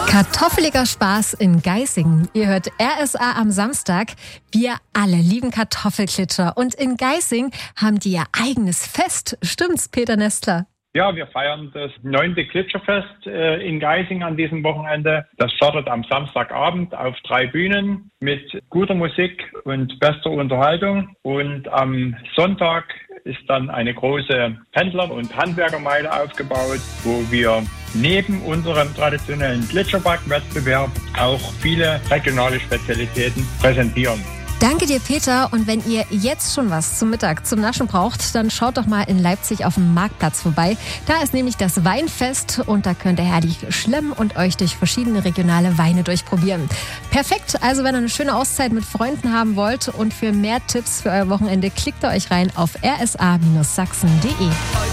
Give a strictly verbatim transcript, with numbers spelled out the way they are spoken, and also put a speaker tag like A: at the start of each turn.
A: Kartoffeliger Spaß in Geisingen. Ihr hört R S A am Samstag. Wir alle lieben Kartoffelklitscher. Und in Geisingen haben die ihr eigenes Fest. Stimmt's, Peter Nestler?
B: Ja, wir feiern das neunte Gletscherfest äh, in Geisingen an diesem Wochenende. Das startet am Samstagabend auf drei Bühnen mit guter Musik und bester Unterhaltung. Und am Sonntag ist dann eine große Pendler- und Handwerkermeile aufgebaut, wo wir neben unserem traditionellen Gletscherback-Wettbewerb auch viele regionale Spezialitäten präsentieren.
A: Danke dir, Peter. Und wenn ihr jetzt schon was zum Mittag, zum Naschen braucht, dann schaut doch mal in Leipzig auf dem Marktplatz vorbei. Da ist nämlich das Weinfest und da könnt ihr herrlich schlemmen und euch durch verschiedene regionale Weine durchprobieren. Perfekt, also wenn ihr eine schöne Auszeit mit Freunden haben wollt und für mehr Tipps für euer Wochenende, klickt ihr euch rein auf r s a Bindestrich sachsen punkt d e.